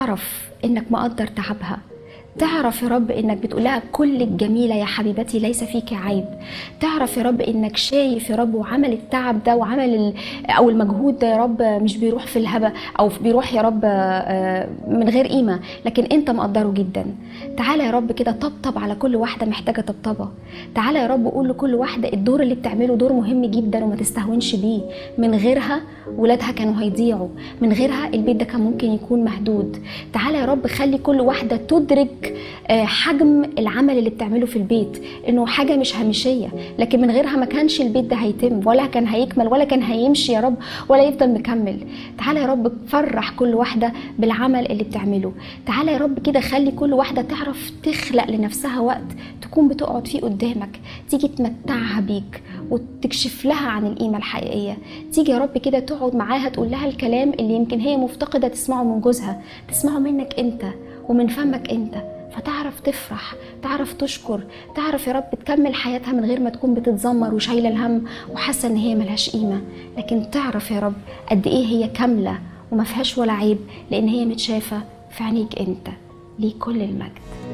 تعرف انك مقدر تعبها، تعرف يا رب انك بتقولها كل الجميلة يا حبيبتي ليس فيك عيب. تعرف يا رب انك شايف يا رب وعمل التعب ده وعمل او المجهود ده يا رب مش بيروح في الهبة او بيروح يا رب من غير قيمة، لكن انت مقدره جدا. تعالى يا رب كده طبطب على كل واحدة محتاجة طبطبة. تعالى يا رب قول لكل واحدة الدور اللي بتعمله دور مهم جدا وما تستهونش بيه. من غيرها ولادها كانوا هيضيعوا، من غيرها البيت ده كان ممكن يكون مهدود. تعالى يا رب خلي كل واحدة تدرك حجم العمل اللي بتعمله في البيت، انه حاجة مش هامشية، لكن من غيرها ما كانش البيت ده هيتم ولا كان هيكمل ولا كان هيمشي يا رب ولا يفضل مكمل. تعالى يا رب فرح كل واحدة بالعمل اللي بتعمله. تعالى يا رب كده خلي كل واحدة تعرف تخلق لنفسها وقت تكون بتقعد فيه قدامك، تيجي تمتعها بيك وتكشف لها عن القيمة الحقيقية. تيجي يا رب كده تقعد معاها تقول لها الكلام اللي يمكن هي مفتقدة تسمعه من جوزها، تسمعه منك انت ومن فمك انت، فتعرف تفرح، تعرف تشكر، تعرف يا رب تكمل حياتها من غير ما تكون بتتذمر وشايلة الهم وحاسة ان هي ملهاش قيمة، لكن تعرف يا رب قد ايه هي كاملة وما فيهاش ولا عيب، لان هي متشافة في عينيك انت. ليه كل المجد.